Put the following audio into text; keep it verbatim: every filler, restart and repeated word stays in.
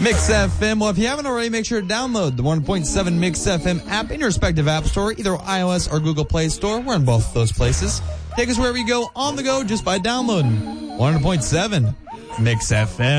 Mix F M. Well, if you haven't already, make sure to download the one point seven Mix F M app in your respective app store, either iOS or Google Play Store. We're in both of those places. Take us wherever you go on the go just by downloading one point seven Mix F M.